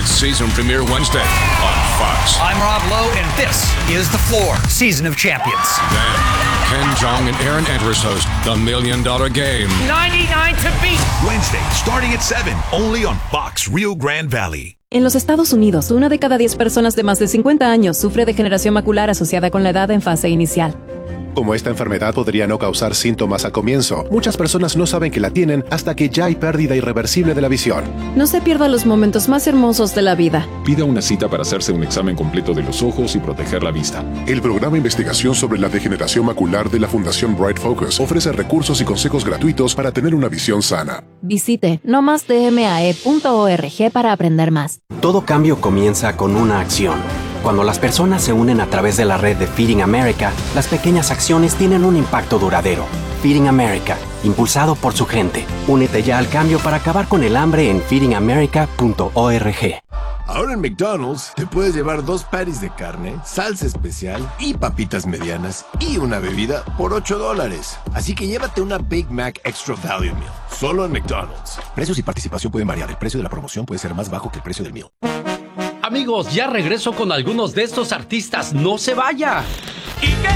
season premiere Wednesday on Fox. I'm Rob Lowe, and this is The Floor, Season of Champions. Then, Ken Jeong and Aaron Andrews host The $1 Million Game. 99 to beat. Wednesday, starting at 7, only on Fox Rio Grande Valley. En los Estados Unidos, 1 de cada 10 personas de más de 50 años sufre degeneración macular asociada con la edad en fase inicial. Como esta enfermedad podría no causar síntomas al comienzo, muchas personas no saben que la tienen hasta que ya hay pérdida irreversible de la visión. No se pierda los momentos más hermosos de la vida. Pida una cita para hacerse un examen completo de los ojos y proteger la vista. El programa de investigación sobre la degeneración macular de la Fundación Bright Focus ofrece recursos y consejos gratuitos para tener una visión sana. Visite nomasdmae.org para aprender más. Todo cambio comienza con una acción. Cuando las personas se unen a través de la red de Feeding America, las pequeñas acciones tienen un impacto duradero. Feeding America, impulsado por su gente. Únete ya al cambio para acabar con el hambre en feedingamerica.org. Ahora en McDonald's te puedes llevar 2 patties de carne, salsa especial y papitas medianas y una bebida por $8. Así que llévate una Big Mac Extra Value Meal, solo en McDonald's. Precios y participación pueden variar. El precio de la promoción puede ser más bajo que el precio del meal. Amigos, ya regreso con algunos de estos artistas. ¡No se vaya! ¿Y qué